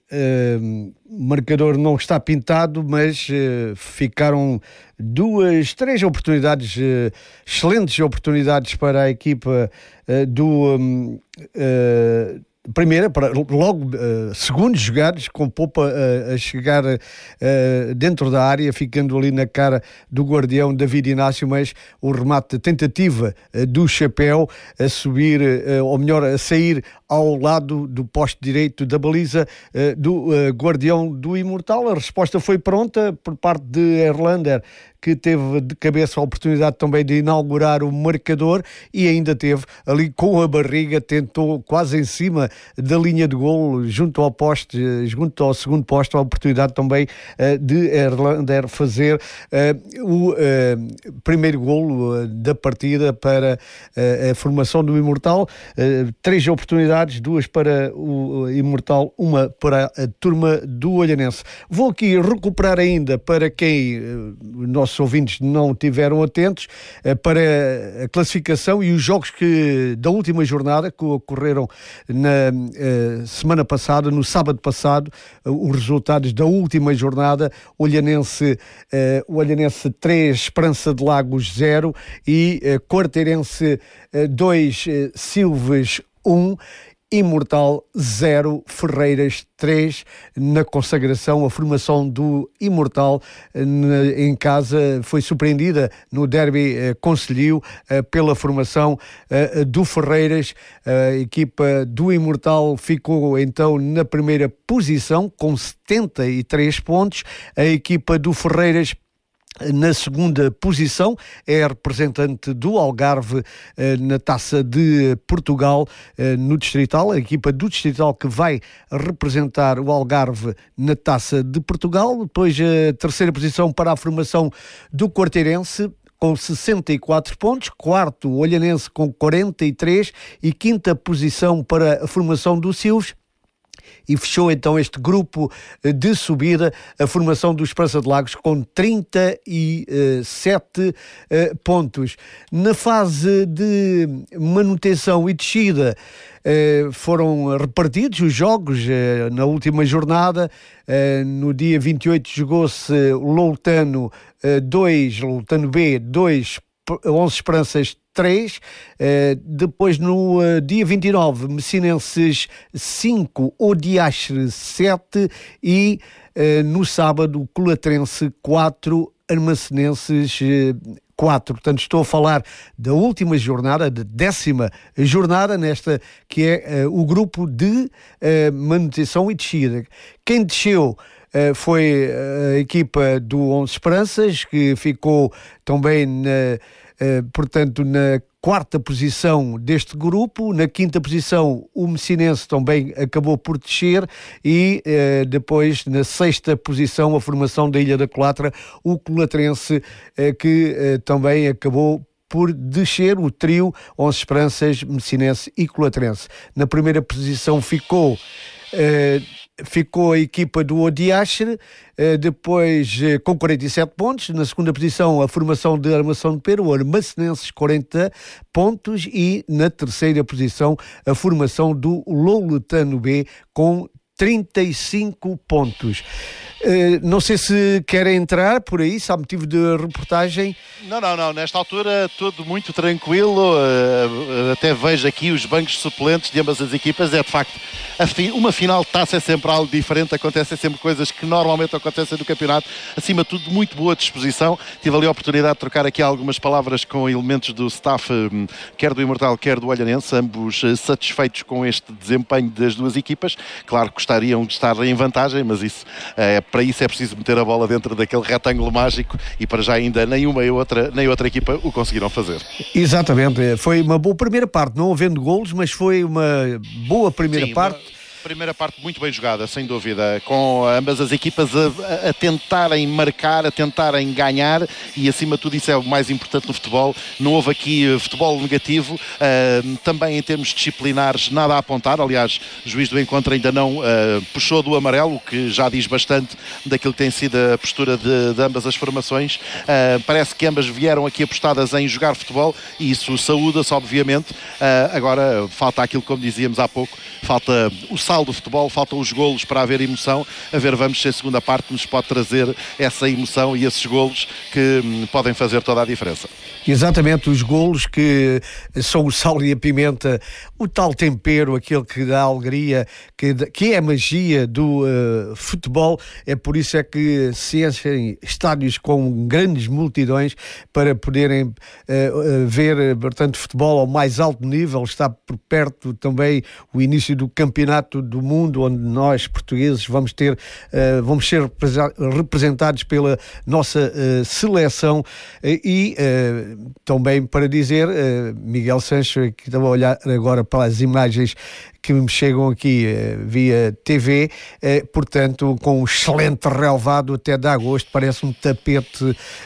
uh, marcador não está pintado, mas uh, ficaram duas, três oportunidades, uh, excelentes oportunidades para a equipa uh, do... Um, uh, Primeira, para logo uh, segundos jogados, com Popa uh, a chegar uh, dentro da área, ficando ali na cara do guardião David Inácio, mas o remate, a tentativa uh, do Chapéu a subir, uh, ou melhor, a sair ao lado do poste direito da baliza uh, do uh, guardião do Imortal. A resposta foi pronta por parte de Erlander, que teve de cabeça a oportunidade também de inaugurar o marcador e ainda teve ali com a barriga, tentou quase em cima da linha de golo, junto ao poste, junto ao segundo poste, a oportunidade também uh, de Erlander fazer uh, o uh, primeiro golo uh, da partida para uh, a formação do Imortal. Uh, três oportunidades, duas para o Imortal, uma para a turma do Olhanense. Vou aqui recuperar ainda para quem uh, nós ouvintes não tiveram atentos para a classificação e os jogos que, da última jornada que ocorreram na uh, semana passada, no sábado passado, uh, os resultados da última jornada: Olhanense, uh, Olhanense três, Esperança de Lagos zero e uh, Quarteirense dois, uh, Silves um. Imortal zero, Ferreiras três. Na consagração, a formação do Imortal em casa foi surpreendida no derby eh, Concelhio eh, pela formação eh, do Ferreiras. A equipa do Imortal ficou então na primeira posição com setenta e três pontos. A equipa do Ferreiras Na segunda posição é a representante do Algarve eh, na Taça de Portugal, eh, no Distrital, a equipa do Distrital que vai representar o Algarve na Taça de Portugal. Depois a terceira posição para a formação do Quarteirense, com sessenta e quatro pontos, quarto o Olhanense com quarenta e três e quinta posição para a formação do Silves. E fechou então este grupo de subida a formação do Esperança de Lagos com trinta e sete uh, pontos. Na fase de manutenção e descida uh, foram repartidos os jogos uh, na última jornada. Uh, no dia vinte e oito jogou-se o Loutano dois, Loutano B dois, onze Esperanças três, uh, depois no uh, dia vinte e nove Messinenses cinco, Odiastre sete e uh, no sábado Colatrense quatro, Armacenenses uh, quatro. Portanto, estou a falar da última jornada, da décima jornada, nesta que é uh, o grupo de uh, manutenção e descida. Quem desceu Uh, foi a equipa do onze Esperanças, que ficou também, na, uh, portanto, na quarta posição deste grupo. Na quinta posição, o Messinense também acabou por descer e uh, depois, na sexta posição, a formação da Ilha da Colatra, o Colatrense, uh, que uh, também acabou por descer, o trio onze Esperanças, Messinense e Colatrense. Na primeira posição ficou... Uh, ficou a equipa do Odiastre, depois com quarenta e sete pontos. Na segunda posição, a formação de Armação de Pera, o Armacenenses, quarenta pontos, e na terceira posição, a formação do Louletano B, com trinta e cinco pontos. Uh, não sei se querem entrar por aí, se há motivo de reportagem. Não, não, não. Nesta altura tudo muito tranquilo. Uh, até vejo aqui os bancos suplentes de ambas as equipas. É de facto a fi- uma final de taça é sempre algo diferente. Acontecem sempre coisas que normalmente acontecem no campeonato. Acima de tudo, muito boa disposição. Tive ali a oportunidade de trocar aqui algumas palavras com elementos do staff, um, quer do Imortal, quer do Olhanense, ambos uh, satisfeitos com este desempenho das duas equipas. Claro que gostariam de estar em vantagem, mas isso é uh, para isso é preciso meter a bola dentro daquele retângulo mágico e para já ainda nem uma e outra, nem outra equipa o conseguiram fazer. Exatamente, foi uma boa primeira parte, não havendo golos, mas foi uma boa primeira Sim, parte. Uma... Primeira parte muito bem jogada, sem dúvida, com ambas as equipas a, a tentarem marcar, a tentarem ganhar, e acima de tudo isso é o mais importante no futebol. Não houve aqui futebol negativo, uh, também em termos disciplinares nada a apontar. Aliás, o juiz do encontro ainda não uh, puxou do amarelo, o que já diz bastante daquilo que tem sido a postura de, de ambas as formações. Uh, parece que ambas vieram aqui apostadas em jogar futebol e isso saúda-se, obviamente. Uh, agora falta aquilo, como dizíamos há pouco, falta o saldo do futebol, faltam os golos para haver emoção. A ver, vamos se a segunda parte nos pode trazer essa emoção e esses golos que hum, podem fazer toda a diferença. Exatamente, os golos que são o sal e a pimenta, o tal tempero, aquele que dá alegria, que, que é a magia do uh, futebol. É por isso é que se enchem estádios com grandes multidões para poderem uh, uh, ver, portanto, futebol ao mais alto nível. Está por perto também o início do campeonato do mundo, onde nós, portugueses, vamos ter, uh, vamos ser representados pela nossa uh, seleção. Uh, e uh, também para dizer, uh, Miguel Sancho, que estava a olhar agora para as imagens que me chegam aqui uh, via T V, uh, portanto, com um excelente relevado até de agosto, parece um tapete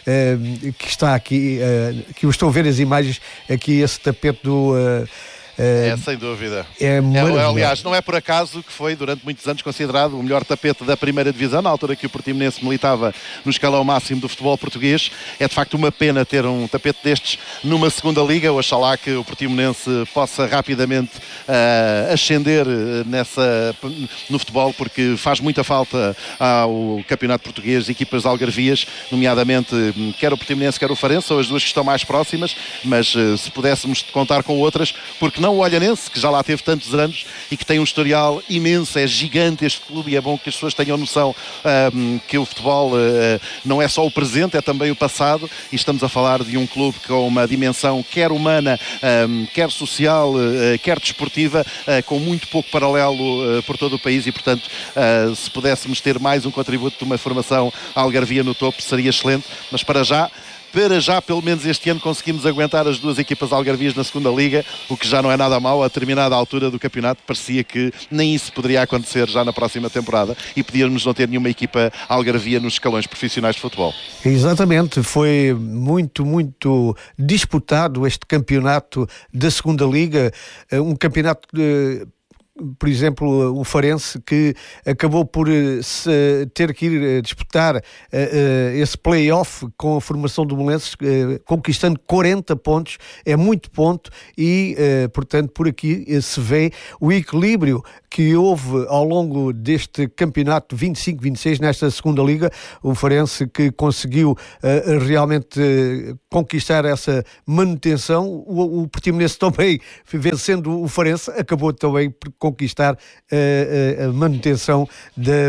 uh, que está aqui, uh, que eu estou a ver as imagens aqui, esse tapete do... Uh, É, sem dúvida. É, é, aliás, não é por acaso que foi durante muitos anos considerado o melhor tapete da primeira divisão, na altura que o Portimonense militava no escalão máximo do futebol português. É de facto uma pena ter um tapete destes numa segunda liga. Oxalá que o Portimonense possa rapidamente uh, ascender nessa, no futebol, porque faz muita falta ao campeonato português, equipas algarvias, nomeadamente quer o Portimonense, quer o Farense, são as duas que estão mais próximas, mas uh, se pudéssemos contar com outras, porque não o Olhanense, que já lá teve tantos anos e que tem um historial imenso, é gigante este clube, e é bom que as pessoas tenham noção um, que o futebol uh, não é só o presente, é também o passado, e estamos a falar de um clube com uma dimensão quer humana, um, quer social, uh, quer desportiva, uh, com muito pouco paralelo uh, por todo o país, e portanto uh, se pudéssemos ter mais um contributo de uma formação algarvia no topo seria excelente, mas para já Para já, pelo menos este ano, conseguimos aguentar as duas equipas algarvias na segunda Liga, o que já não é nada mau. A determinada altura do campeonato parecia que nem isso poderia acontecer já na próxima temporada e podíamos não ter nenhuma equipa algarvia nos escalões profissionais de futebol. Exatamente, foi muito, muito disputado este campeonato da segunda Liga, um campeonato de... Por exemplo, o Farense, que acabou por se, ter que ir disputar uh, uh, esse play-off com a formação do Belenenses, uh, conquistando quarenta pontos, é muito ponto, e uh, portanto por aqui uh, se vê o equilíbrio que houve ao longo deste campeonato vinte e cinco vinte e seis nesta segunda Liga. O Farense que conseguiu uh, realmente uh, conquistar essa manutenção. O, o Portimonense também, vencendo o Farense, acabou também por conquistar uh, uh, a manutenção da,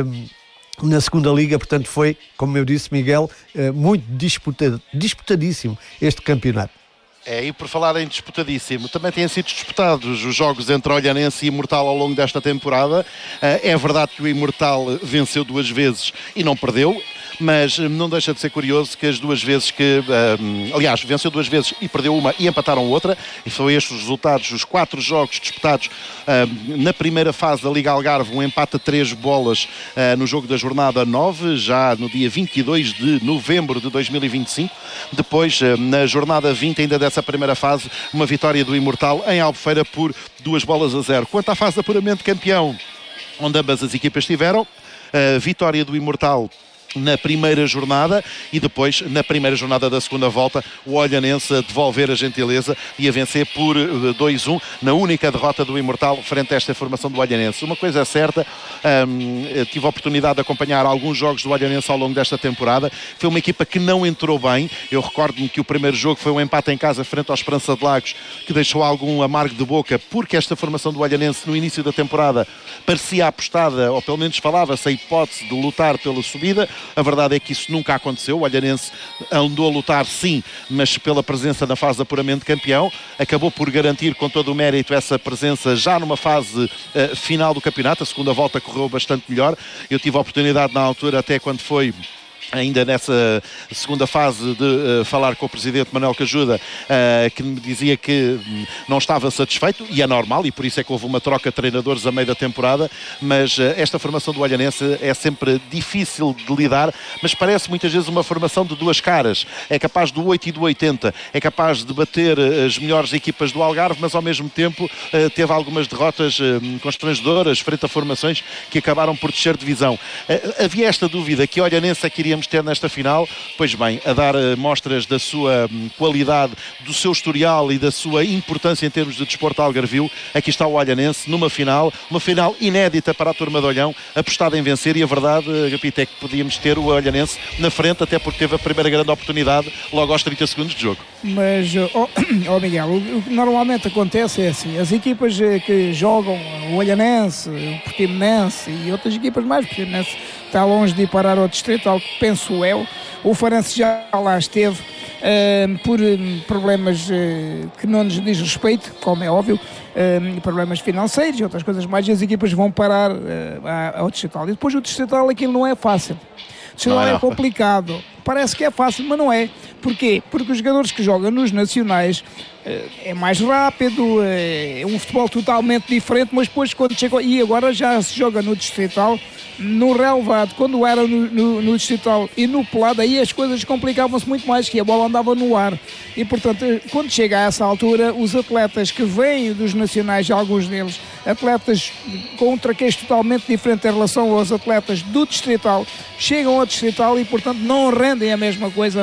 na segunda Liga. Portanto foi, como eu disse, Miguel, uh, muito disputado, disputadíssimo este campeonato. É, e por falar em disputadíssimo, também têm sido disputados os jogos entre Olhanense e Imortal ao longo desta temporada. É verdade que o Imortal venceu duas vezes e não perdeu, mas não deixa de ser curioso que as duas vezes que, um, aliás, venceu duas vezes e perdeu uma e empataram outra, e são estes os resultados, os quatro jogos disputados um, na primeira fase da Liga Algarve, um empate a três bolas uh, no jogo da jornada nove, já no dia vinte e dois de novembro de dois mil e vinte e cinco, depois uh, na jornada vinte ainda dessa primeira fase, uma vitória do Imortal em Albufeira por duas bolas a zero. Quanto à fase de apuramento de campeão, onde ambas as equipas estiveram, a vitória do Imortal na primeira jornada, e depois na primeira jornada da segunda volta o Olhanense a devolver a gentileza e a vencer por dois a um na única derrota do Imortal frente a esta formação do Olhanense. Uma coisa é certa, hum, tive a oportunidade de acompanhar alguns jogos do Olhanense ao longo desta temporada. Foi uma equipa que não entrou bem. Eu recordo-me que o primeiro jogo foi um empate em casa frente ao Esperança de Lagos, que deixou algum amargo de boca, porque esta formação do Olhanense no início da temporada parecia apostada, ou pelo menos falava-se a hipótese de lutar pela subida. A verdade é que isso nunca aconteceu. O Olhanense andou a lutar, sim, mas pela presença na fase de apuramento de campeão. Acabou por garantir com todo o mérito essa presença já numa fase uh, final do campeonato. A segunda volta correu bastante melhor. Eu tive a oportunidade na altura, até quando foi ainda nessa segunda fase, de uh, falar com o presidente Manuel Cajuda, uh, que me dizia que não estava satisfeito, e é normal, e por isso é que houve uma troca de treinadores a meio da temporada, mas uh, esta formação do Olhanense é sempre difícil de lidar, mas parece muitas vezes uma formação de duas caras. É capaz do oito e do oitenta, é capaz de bater as melhores equipas do Algarve, mas ao mesmo tempo uh, teve algumas derrotas uh, constrangedoras frente a formações que acabaram por descer de divisão. Uh, havia esta dúvida que o Olhanense é que iríamos ter nesta final. Pois bem, a dar uh, mostras da sua um, qualidade, do seu historial e da sua importância em termos de desporto algarvio, aqui está o Olhanense numa final, uma final inédita para a turma de Olhão, apostada em vencer, e a verdade, uh, Gapito, é que podíamos ter o Olhanense na frente, até porque teve a primeira grande oportunidade logo aos trinta segundos de jogo. Mas, oh, oh Miguel, o que normalmente acontece é assim, as equipas que jogam, o Olhanense, o Portimonense e outras equipas mais, o Portimonense está longe de ir parar ao distrital, penso eu. O Farense já lá esteve uh, por um, problemas uh, que não nos diz respeito, como é óbvio, uh, problemas financeiros e outras coisas mais, e as equipas vão parar uh, ao distrital. E depois o distrital, aquilo não é fácil. O distrital é, é complicado. Parece que é fácil, mas não é. Porquê? Porque os jogadores que jogam nos nacionais uh, é mais rápido, uh, é um futebol totalmente diferente, mas depois quando chegou, e agora já se joga no distrital, no relevado, quando era no, no, no distrital e no pelado, aí as coisas complicavam-se muito mais, que a bola andava no ar, e portanto quando chega a essa altura, os atletas que vêm dos nacionais, alguns deles atletas com um traquejo totalmente diferente em relação aos atletas do distrital, chegam ao distrital e portanto não rendem a mesma coisa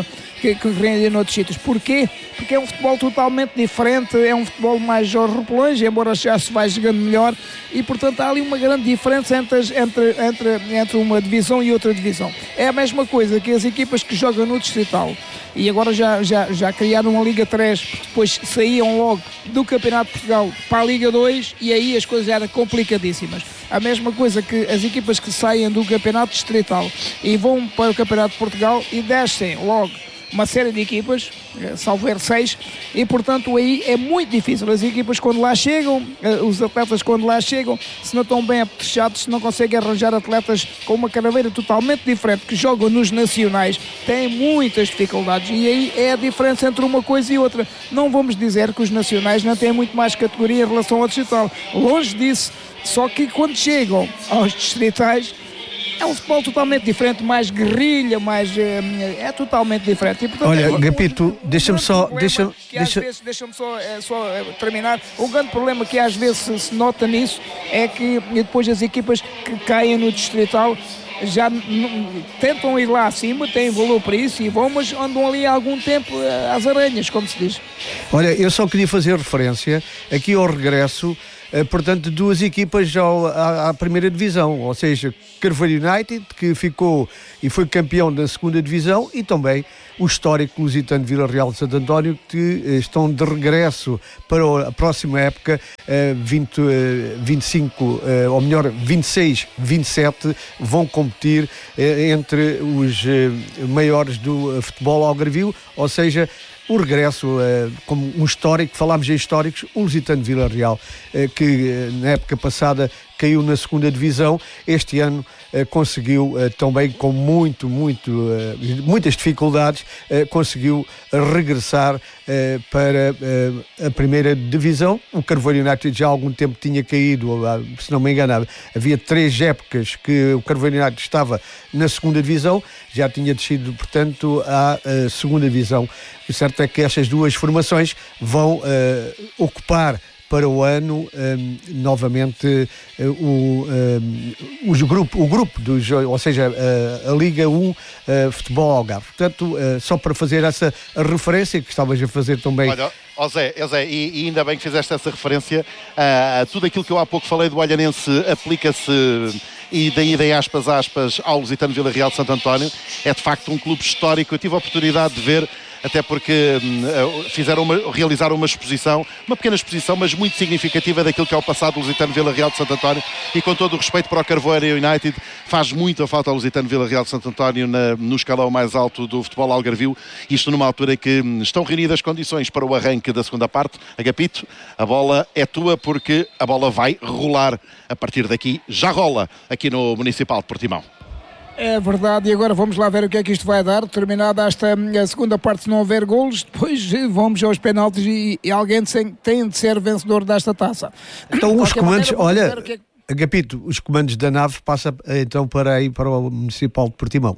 que, que rende noutros sítios. Porquê? Porque é um futebol totalmente diferente, é um futebol mais Jorge Repelões, embora já se vai jogando melhor, e portanto há ali uma grande diferença entre, as, entre, entre, entre uma divisão e outra divisão. É a mesma coisa que as equipas que jogam no Distrital, e agora já, já, já criaram uma Liga três, depois saíam logo do Campeonato de Portugal para a Liga dois, e aí as coisas eram complicadíssimas. A mesma coisa que as equipas que saem do Campeonato Distrital e vão para o Campeonato de Portugal e descem logo uma série de equipas, salvo erro seis, e portanto aí é muito difícil. As equipas quando lá chegam, os atletas quando lá chegam, se não estão bem apetrechados, se não conseguem arranjar atletas com uma caraveira totalmente diferente, que jogam nos nacionais, têm muitas dificuldades, e aí é a diferença entre uma coisa e outra. Não vamos dizer que os nacionais não têm muito mais categoria em relação ao distrital, longe disso, só que quando chegam aos distritais, é um futebol totalmente diferente, mais guerrilha, mais é, é totalmente diferente. E, portanto, olha, é, Gapito, deixa-me só, deixa, deixa... vezes, deixa-me só, é, só é, terminar. O grande problema que às vezes se, se nota nisso é que depois as equipas que caem no distrital já n- tentam ir lá acima, têm valor para isso e vão, mas andam ali há algum tempo às aranhas, como se diz. Olha, eu só queria fazer referência aqui ao regresso, eh, portanto, de duas equipas já ao, à, à primeira divisão, ou seja, Carvalho United, que ficou e foi campeão da segunda divisão, e também o histórico Lusitano Vila Real de Santo António, que eh, estão de regresso para a próxima época, eh, vinte, eh, vinte e cinco, eh, ou melhor, vinte e seis, vinte e sete, vão competir eh, entre os eh, maiores do eh, futebol algarvio, ou seja, o regresso, uh, como um histórico, falámos em históricos, o Lusitano Vila Real, uh, que uh, na época passada caiu na segunda divisão, este ano uh, conseguiu uh, também com muito, muito, uh, muitas dificuldades, uh, conseguiu regressar uh, para uh, a primeira divisão. O Carvalho United já há algum tempo tinha caído, se não me engano, havia três épocas que o Carvalho United estava na segunda divisão, já tinha descido, portanto, à uh, segunda divisão. O certo é que estas duas formações vão uh, ocupar para o ano um, novamente uh, o, um, os grupo, o grupo dos, ou seja, uh, a Liga um uh, Futebol Algarve. Portanto, uh, só para fazer essa referência que estavas a fazer também. Olha, ó Zé, ó Zé e, e ainda bem que fizeste essa referência, uh, tudo aquilo que eu há pouco falei do Olhanense aplica-se, e daí de aspas, aspas, ao Lusitano Vila Real de Santo António. É de facto um clube histórico. Eu tive a oportunidade de ver, até porque hum, fizeram uma, realizaram uma exposição, uma pequena exposição, mas muito significativa daquilo que é o passado do Lusitano Vila Real de Santo António, e com todo o respeito para o Carvoeira United, faz muito a falta ao Lusitano Vila Real de Santo António na, no escalão mais alto do futebol algarvio, isto numa altura em que hum, estão reunidas as condições para o arranque da segunda parte. Agapito, a bola é tua, porque a bola vai rolar a partir daqui, já rola aqui no Municipal de Portimão. É verdade, e agora vamos lá ver o que é que isto vai dar. Terminada esta a segunda parte, se não houver golos, depois vamos aos penaltis e, e alguém tem, tem de ser vencedor desta taça. Então os comandos, maneira, olha, que é... Agapito, os comandos da nave passa então para aí para o Municipal de Portimão.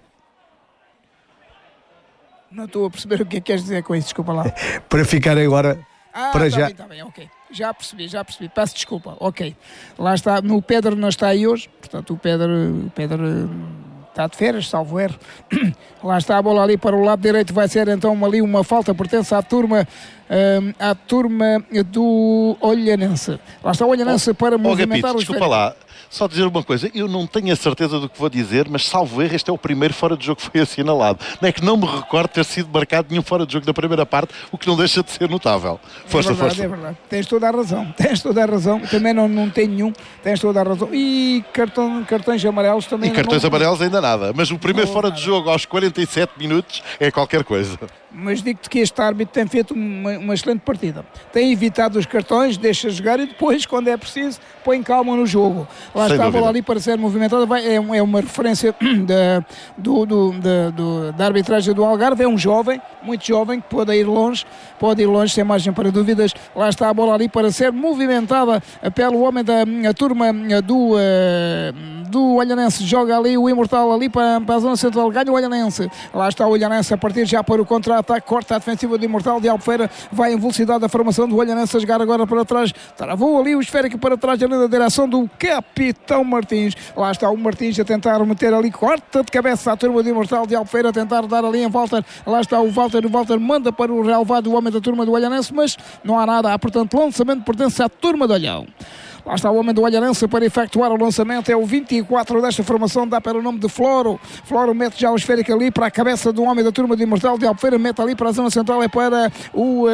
Não estou a perceber o que é que queres dizer com isso, desculpa lá. Para ficar agora, ah, para tá já. Bem, tá bem, ok. Já percebi, já percebi. Peço desculpa, ok. Lá está, no Pedro não está aí hoje, portanto o Pedro... O Pedro está de férias, salvo erro. Lá está a bola ali para o lado direito, vai ser então ali uma falta, pertence à turma, um, à turma do Olhanense. Lá está o Olhanense oh, para movimentar oh, Gapito, os... Desculpa lá, só dizer uma coisa, eu não tenho a certeza do que vou dizer, mas salvo erro, este é o primeiro fora de jogo que foi assinalado. Não é que não me recordo ter sido marcado nenhum fora de jogo da primeira parte, o que não deixa de ser notável. Força, é verdade, força. É verdade, tens toda a razão, tens toda a razão, também não, não tem nenhum, tens toda a razão. E cartão, cartões amarelos também... E cartões não... amarelos ainda nada, mas o primeiro não, fora nada. de jogo aos quarenta e sete minutos é qualquer coisa. Mas digo-te que este árbitro tem feito uma, uma excelente partida. Tem evitado os cartões, deixa jogar e depois, quando é preciso, põe calma no jogo. Lá Sem está dúvida. A bola ali para ser movimentada. Vai, é, é uma referência da, do, do, da, do, da arbitragem do Algarve. É um jovem, muito jovem, que pode ir longe, pode ir longe, sem margem para dúvidas. Lá está a bola ali para ser movimentada pelo homem da a turma do, do Olhanense, joga ali o Imortal ali para, para a zona central, ganha o Olhanense, lá está o Olhanense a partir já para o contra-ataque, corta a defensiva do Imortal de Albufeira, vai em velocidade da formação do Olhanense a jogar agora para trás, travou ali o esférico para trás ali na direção do Capitão Martins, lá está o Martins a tentar meter ali, corta de cabeça a turma do Imortal de Albufeira, a tentar dar ali em Walter, lá está o Walter, o Walter manda para o relevado o homem da turma do Olhanense, mas não há nada, há portanto lançamento pertence à turma do Olhão. Lá está o homem do Olhanense para efetuar o lançamento, é o vinte e quatro desta formação, dá para o nome de Floro. Floro mete já o esférico ali para a cabeça do homem da turma de Imortal de Albufeira, mete ali para a zona central, é para o, uh,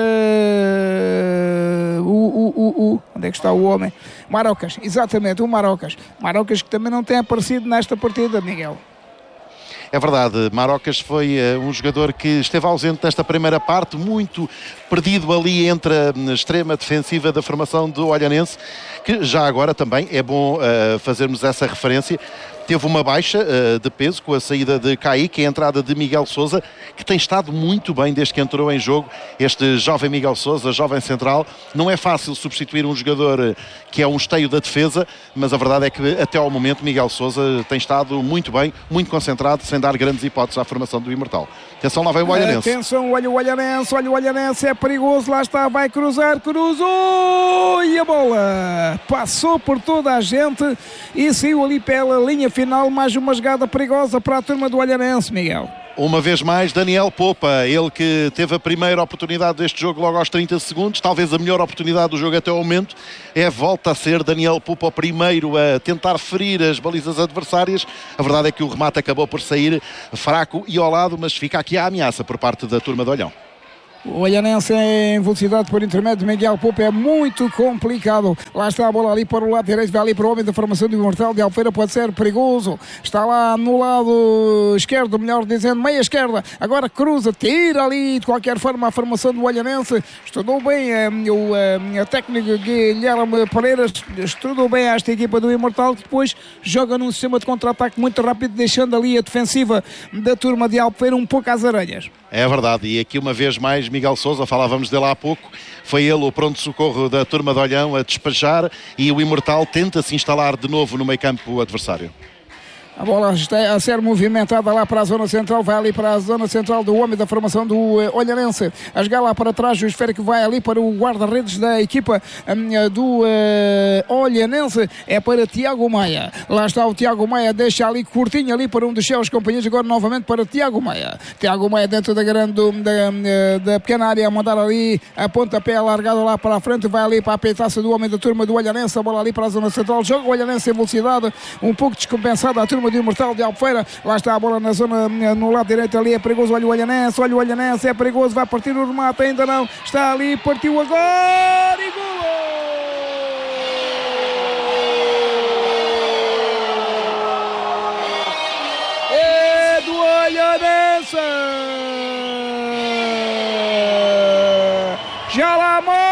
o, o, o, o... Onde é que está o homem? Marocas, exatamente, o Marocas. Marocas que também não tem aparecido nesta partida, Miguel. É verdade, Marocas foi uh, um jogador que esteve ausente nesta primeira parte, muito perdido ali entre a extrema defensiva da formação do Olhanense, que já agora também é bom uh, fazermos essa referência. Teve uma baixa uh, de peso com a saída de Kaique e a entrada de Miguel Sousa, que tem estado muito bem desde que entrou em jogo. Este jovem Miguel Sousa, jovem central, não é fácil substituir um jogador uh, que é um esteio da defesa, mas a verdade é que até ao momento Miguel Sousa tem estado muito bem, muito concentrado, sem dar grandes hipóteses à formação do Imortal. Atenção, lá vem o Olhanense. Atenção, olha o Olhanense, olha o Olhanense, é perigoso, lá está, vai cruzar, cruzou e a bola passou por toda a gente e saiu ali pela linha final, mais uma jogada perigosa para a turma do Olhanense, Miguel. Uma vez mais, Daniel Popa, ele que teve a primeira oportunidade deste jogo logo aos trinta segundos, talvez a melhor oportunidade do jogo até ao momento, é volta a ser Daniel Popa o primeiro a tentar ferir as balizas adversárias. A verdade é que o remate acabou por sair fraco e ao lado, mas fica aqui a ameaça por parte da turma do Olhão. O Olhanense em velocidade por intermédio de Miguel Popa é muito complicado. Lá está a bola ali para o lado direito, vai ali para o homem da formação do Imortal de Albufeira, pode ser perigoso. Está lá no lado esquerdo, melhor dizendo, meia esquerda. Agora cruza, tira ali de qualquer forma a formação do Olhanense. Estudou bem eh, o eh, técnico Guilherme Pereira, estudou bem esta equipa do Imortal, que depois joga num sistema de contra-ataque muito rápido, deixando ali a defensiva da turma de Albufeira um pouco às aranhas. É verdade, e aqui uma vez mais Miguel Sousa, falávamos dele há pouco, foi ele o pronto-socorro da turma de Olhão a despejar e o Imortal tenta se instalar de novo no meio-campo adversário. A bola está a ser movimentada lá para a zona central, vai ali para a zona central do homem da formação do uh, Olhanense. A jogar lá para trás, o esférico vai ali para o guarda-redes da equipa um, do uh, Olhanense. É para Tiago Maia. Lá está o Tiago Maia, deixa ali curtinho ali para um dos seus companheiros. Agora novamente para Tiago Maia. Tiago Maia dentro da grande da, da pequena área, a mandar ali a pontapé alargado lá para a frente. Vai ali para a peitaça do homem da turma do Olhanense. A bola ali para a zona central. Joga o Olhanense em velocidade, um pouco descompensada a turma do Imortal de Albufeira. Lá está a bola na zona, no lado direito ali, é perigoso, olha o Olhanense, olha o Olhanense, é perigoso, vai partir o remate, ainda não, está ali, partiu agora e gol! É do Olhanense! Já lá